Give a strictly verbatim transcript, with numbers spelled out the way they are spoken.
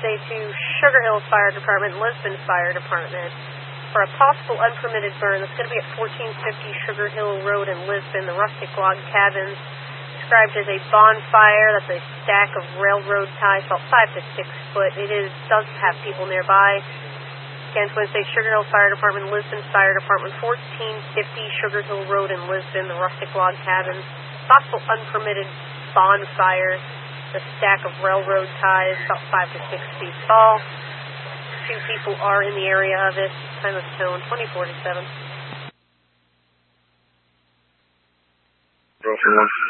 Wednesday to Sugar Hills Fire Department, Lisbon Fire Department, for a possible unpermitted burn. That's going to be at fourteen fifty Sugar Hill Road in Lisbon, the rustic log cabins, described as a bonfire. That's a stack of railroad ties, about five to six foot. It is does have people nearby. Again, Wednesday, Sugar Hill Fire Department, Lisbon Fire Department, fourteen fifty Sugar Hill Road in Lisbon, the rustic log cabins, possible unpermitted bonfire. The stack of railroad ties, about five to six feet tall. A few people are in the area of it. Time of tone, twenty forty-seven. Broken one.